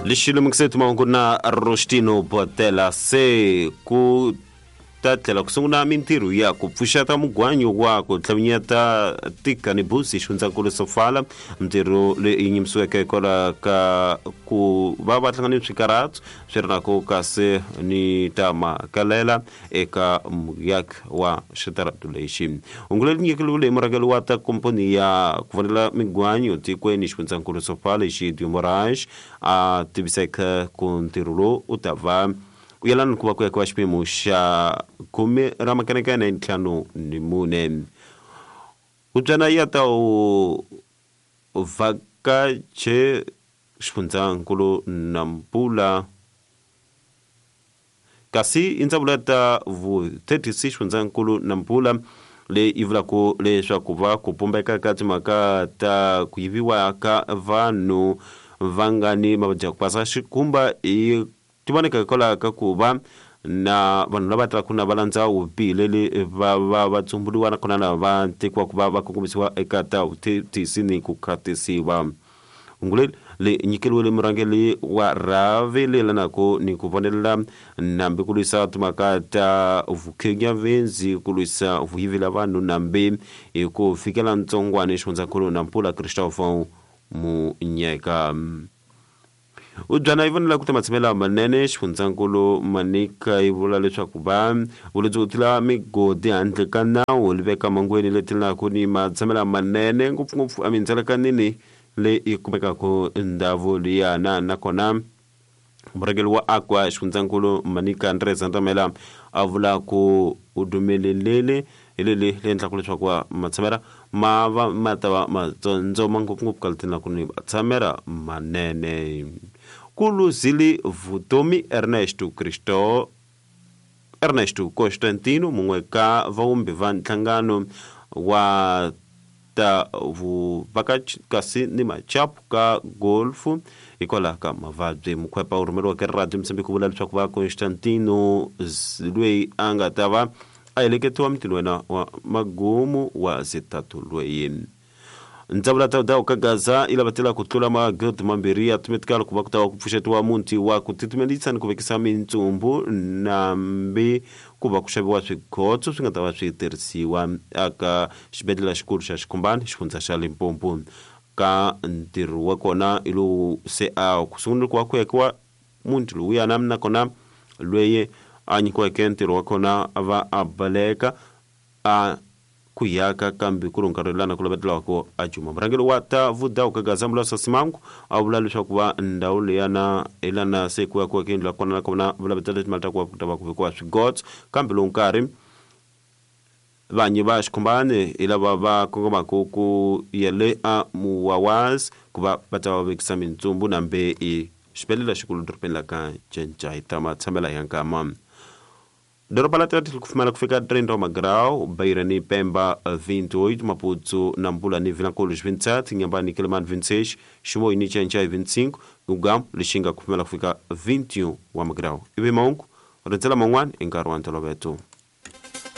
lixilo mingsetu mangu na Rostino Botela se ku tatlela ku sungula mintirho ya ku pfuxeta mugwanyo wa ku tlhavinyeta tika ni busi xifundzankulu Sofala mintirho leyi yinyimisiweke kola ka ku va hlangane swikaratu swi ri nako kasi ni tamakalela eka muyak wa xitaratu lexi ungule linyikeliwile murhangeli wa ta komponi ya ku vonela migwanyo tikweni xifundzankulu Sofala xi Dumorage a tiviseka ku ntirho lowu u ta va u yelana ku va ku ya ka xiphemu xa khume ra makanakana ntlhanu ni mune u byana ya ta u vakache xifundzankulu Nampula kasi indzavula ta vu 36 xifundzankulu Nampula leyi yi vulaka leswaku va ku pumbeka ka timhaka ta ku yiviwa ka vanhu va nga ni mavabyi ya ku basa xikhumba hi tivoneka kola ka ku va na vanhu lava tlaka na valandza vubihi leli va tsumburiwa na kona lava va tekiwa ku va kongomisiwa eka ta vutisi ni ku khatisiwa ungule le nyikeliwile murhangeli wa ravelelanaku ni ku vonelela nambi ku lwisa timhaka ta vukhenyavenzi ku lwisa vuyivela vanhu nambi hi ku fikela ntsongwana xifundzankulu Nampula Christopher Munyeka u byana yi vonela ku timatshemela manene xifundzankulu Manika yi vula leswaku va vulebyi u tila migodi handle ka nawu li veka mangweni leti laku ni matshemela manene ngopfungopfu a mindzelekanini leyi kumekaka ndhawu liyana nakona murhangeli wa akwa xifundzankulu Manika Andres Ntamela a vula ku u dumelelele hi leli le endlaka leswaku matshemela ma va ma ta va matsondzoma ngopfungopfu ka letini laku ni vatshemela manene kuluzili vutomi Ernesto Constantino mungwe ka vaumbi va nhlangano wa ta vuvakachi kasi ni machapu ka golfu hikwalaho ka mavabyi mukhwepa u rhumeriwa ka radio Mozambique ku vula leswaku va Constantino lweyi a nga ta va a heleketiwa mitilweni wa magumu wa Zitatu lweyi ndzavula ta dawu ka Gaza i lavatela ku tlula magidi mambirhi ya timetikalo ku va ku ta va ku pfuxetiwa munti wa ku titimelisa ni ku vekisa mintsumbu nambi ku va ku xaviwa swigotso swi nga ta va swi tirhisiwa aka xibedhlele xikulu xa Xikhumbani xifundza xa Limpopo ka ntirho wa kona i lowu se a ku sungula ku va ku yekiwa munti lowuyana nakona lweyi a nyikiweke ntirho wa kona a va a baleka a ku yaka kambe ku ringarelana ku lavetelaka a juma murhangeli wa ta vudawu ka Gaza Mulasa Simangu a vula leswaku va ndhawu leyana elana se ku ya ku endla la kona nakona vulavetela timali ta ku ta va ku vekiwa swigotso kambe lowu nkarhi vanyi va Xikhumbani hi lava va kongomaka ku yele a muwawazi ku va ta va vekisa mintsumbu nambe i xibedhlele xikulu dorobeni la ka Jenja hi ta matshamela ya nkama doroba la Tete ku fumana ku fika 30 Magrau Beira ni Pemba 28 Maputo Nampula ni Vilanculo 27 Nyambani Quelimane 26 Chimoio ni Jenja 25 Gugam Lixinga ku fumana ku fika 21 wa Magrau ivi maungu renzela mangwani enkarhi wa ntolovelo